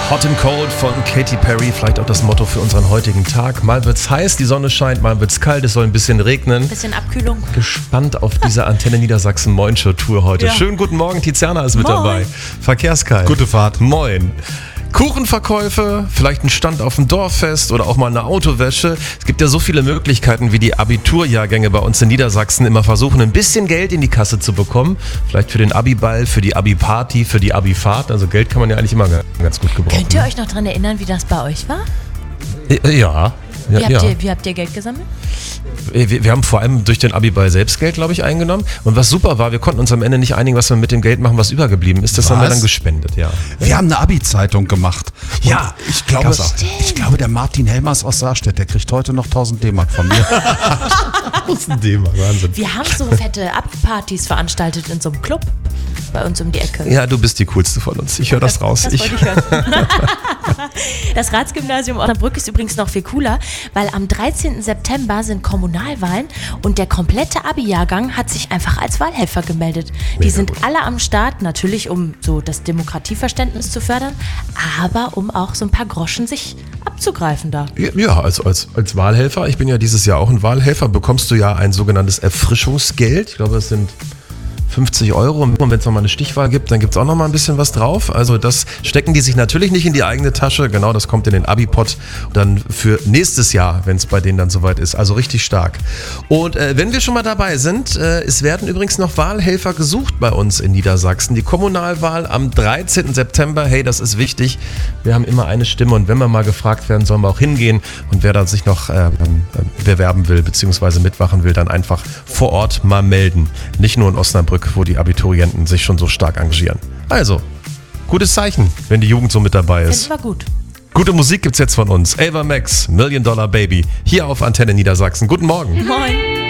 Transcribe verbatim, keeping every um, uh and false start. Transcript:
Hot and Cold von Katy Perry, vielleicht auch das Motto für unseren heutigen Tag. Mal wird's heiß, die Sonne scheint, mal wird's kalt, es soll ein bisschen regnen. Ein bisschen Abkühlung. Gespannt auf diese Antenne Niedersachsen Moin Show Tour heute. Ja. Schönen guten Morgen, Tiziana ist mit Moin. dabei. Verkehrskalt. Gute Fahrt. Moin. Kuchenverkäufe, vielleicht ein Stand auf dem Dorffest oder auch mal eine Autowäsche. Es gibt ja so viele Möglichkeiten, wie die Abiturjahrgänge bei uns in Niedersachsen immer versuchen, ein bisschen Geld in die Kasse zu bekommen. Vielleicht für den Abiball, für die Abi-Party, für die Abi-Fahrt. Also Geld kann man ja eigentlich immer ganz gut gebrauchen. Könnt ihr euch noch daran erinnern, wie das bei euch war? Ja. ja, Wie habt, ja. ihr, wie habt ihr Geld gesammelt? Wir, wir haben vor allem durch den Abiball selbst Geld, glaube ich, eingenommen. Und was super war, wir konnten uns am Ende nicht einigen, was wir mit dem Geld machen, was übergeblieben ist. Das Was? haben wir dann gespendet, ja. Wir haben eine Abi-Zeitung gemacht. Und Ja, ich glaube, ich glaube, der Martin Helmers aus Saarstedt, der kriegt heute noch tausend D-Mark von mir. tausend D-Mark, Wahnsinn. Wir haben so fette Abi-Partys veranstaltet in so einem Club bei uns um die Ecke. Ja, du bist die coolste von uns. Ich höre das, raus. Das Ich, wollte ich hören. Das Ratsgymnasium Osnabrück ist übrigens noch viel cooler, weil am dreizehnten September sind Kommunalwahlen und der komplette Abi-Jahrgang hat sich einfach als Wahlhelfer gemeldet. Die Mega sind gut. alle am Start, natürlich um so das Demokratieverständnis zu fördern, aber um auch so ein paar Groschen sich abzugreifen da. ja, also als, als Wahlhelfer, ich bin ja dieses Jahr auch ein Wahlhelfer, bekommst du ja ein sogenanntes Erfrischungsgeld. Ich glaube, es sind fünfzig Euro. Und wenn es nochmal eine Stichwahl gibt, dann gibt es auch nochmal ein bisschen was drauf. Also das stecken die sich natürlich nicht in die eigene Tasche. Genau, das kommt in den Abi-Pot dann für nächstes Jahr, wenn es bei denen dann soweit ist. Also richtig stark. Und äh, wenn wir schon mal dabei sind, äh, es werden übrigens noch Wahlhelfer gesucht bei uns in Niedersachsen. Die Kommunalwahl am dreizehnten September. Hey, das ist wichtig. Wir haben immer eine Stimme und wenn wir mal gefragt werden, sollen wir auch hingehen. Und wer da sich noch äh, äh, bewerben will, beziehungsweise mitmachen will, dann einfach vor Ort mal melden. Nicht nur in Osnabrück, wo die Abiturienten sich schon so stark engagieren. Also, gutes Zeichen, wenn die Jugend so mit dabei ist. Finden wir gut. Gute Musik gibt's jetzt von uns. Ava Max, Million Dollar Baby, hier auf Antenne Niedersachsen. Guten Morgen. Moin.